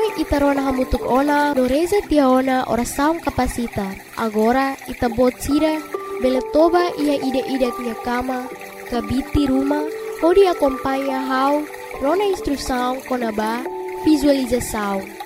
Noi itarona hamutuk ona no reza tiaona ora saung kapasita. Agora itabot sira bele toba ia ide-ide nya kama kabiti rumah hodi acompanha hau rona instrução konaba visualização.